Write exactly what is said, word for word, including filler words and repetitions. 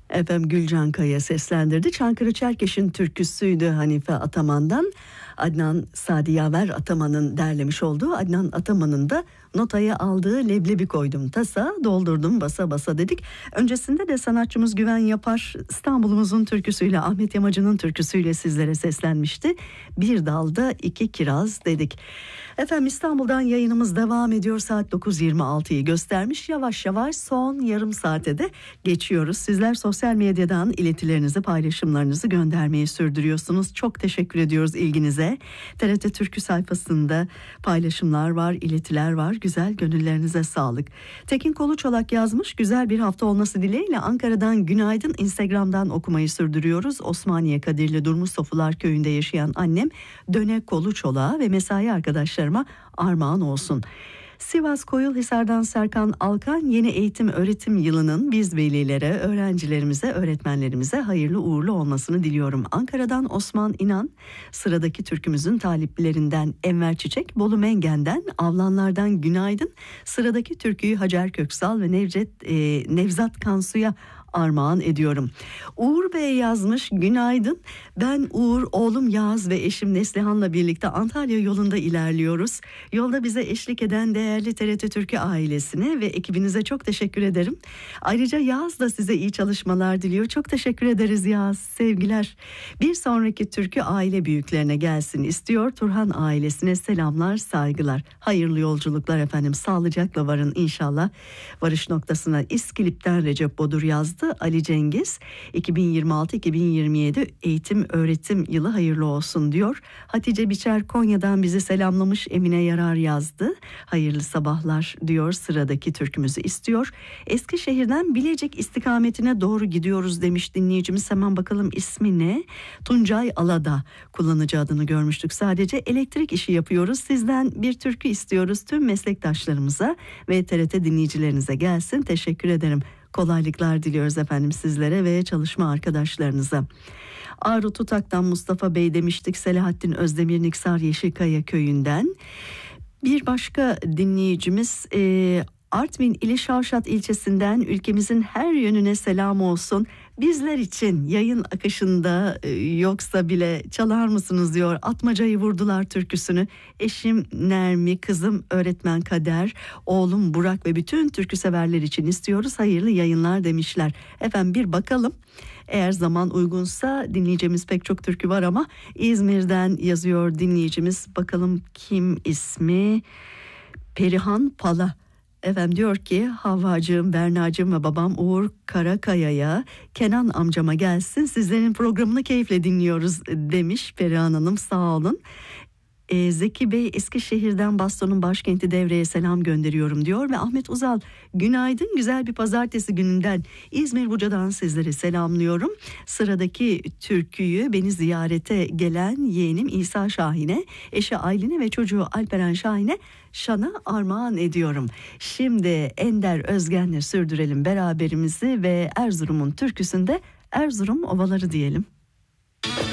Efendim Gülcan Kaya seslendirdi. Çankırı Çerkeş'in türküsüydü Hanife Ataman'dan. Adnan Sadi Yaver Ataman'ın derlemiş olduğu, Adnan Ataman'ın da notaya aldığı leblebi koydum tasa, doldurdum basa basa dedik. Öncesinde de sanatçımız Güven Yapar İstanbul'umuzun türküsüyle, Ahmet Yamacı'nın türküsüyle sizlere seslenmişti. Bir dalda iki kiraz dedik. Efendim İstanbul'dan yayınımız devam ediyor. Saat dokuz yirmi altıyı göstermiş. Yavaş yavaş son yarım saate de geçiyoruz. Sizler sosyal medyadan iletilerinizi, paylaşımlarınızı göndermeyi sürdürüyorsunuz. Çok teşekkür ediyoruz ilginize. T R T Türkü sayfasında paylaşımlar var, iletiler var. Güzel, gönüllerinize sağlık. Tekin Koluçolak yazmış. Güzel bir hafta olması dileğiyle Ankara'dan günaydın. Instagram'dan okumayı sürdürüyoruz. Osmaniye Kadirli Durmuş Sofular Köyü'nde yaşayan annem Döne Koluçolak'a ve mesai arkadaşlarıma armağan olsun. Sivas Koyulhisar'dan Serkan Alkan, yeni eğitim öğretim yılının biz velilere, öğrencilerimize, öğretmenlerimize hayırlı uğurlu olmasını diliyorum. Ankara'dan Osman İnan, sıradaki türkümüzün taliplerinden Enver Çiçek, Bolu Mengen'den Avlanlardan günaydın. Sıradaki türküyü Hacer Köksal ve Nevzat, e, Nevzat Kansu'ya armağan ediyorum. Uğur Bey yazmış, günaydın. Ben Uğur, oğlum Yağız ve eşim Neslihan'la birlikte Antalya yolunda ilerliyoruz. Yolda bize eşlik eden değerli T R T Türkü ailesine ve ekibinize çok teşekkür ederim. Ayrıca Yağız da size iyi çalışmalar diliyor. Çok teşekkür ederiz Yağız. Sevgiler. Bir sonraki türkü aile büyüklerine gelsin istiyor. Turhan ailesine selamlar, saygılar. Hayırlı yolculuklar efendim. Sağlıcakla varın inşallah. Varış noktasına İskilip'ten Recep Bodur yazdı. Ali Cengiz, iki bin yirmi altı iki bin yirmi yedi eğitim öğretim yılı hayırlı olsun diyor. Hatice Biçer Konya'dan bizi selamlamış, Emine Yarar yazdı. Hayırlı sabahlar diyor, sıradaki türkümüzü istiyor. Eskişehir'den Bilecik istikametine doğru gidiyoruz demiş dinleyicimiz. Hemen bakalım ismi ne? Tuncay Alada, kullanıcı adını görmüştük sadece. Elektrik işi yapıyoruz. Sizden bir türkü istiyoruz. Tüm meslektaşlarımıza ve T R T dinleyicilerinize gelsin. Teşekkür ederim. Kolaylıklar diliyoruz efendim sizlere ve çalışma arkadaşlarınıza. Ağrı Tutak'tan Mustafa Bey demiştik. Selahattin Özdemir Niksar Yeşilkaya köyünden. Bir başka dinleyicimiz e, Artvin ili Şavşat ilçesinden, ülkemizin her yönüne selam olsun. Bizler için yayın akışında e, yoksa bile çalar mısınız diyor. Atmacayı vurdular türküsünü. Eşim Nermi, kızım öğretmen Kader, oğlum Burak ve bütün türkü severler için istiyoruz. Hayırlı yayınlar demişler. Efendim bir bakalım. Eğer zaman uygunsa, dinleyeceğimiz pek çok türkü var ama İzmir'den yazıyor dinleyicimiz. Bakalım kim ismi? Perihan Pala. Efendim diyor ki Havvacığım, Bernacığım ve babam Uğur Karakaya'ya, Kenan amcama gelsin. Sizlerin programını keyifle dinliyoruz demiş Perihan Hanım, sağ olun. Ee, Zeki Bey Eskişehir'den Baston'un başkenti Devre'ye selam gönderiyorum diyor ve Ahmet Uzal, günaydın, güzel bir pazartesi gününden İzmir Buca'dan sizleri selamlıyorum. Sıradaki türküyü beni ziyarete gelen yeğenim İsa Şahin'e, eşi Aylin'e ve çocuğu Alperen Şahin'e, Şan'a armağan ediyorum. Şimdi Ender Özgen'le sürdürelim beraberimizi ve Erzurum'un türküsünde Erzurum Ovaları diyelim.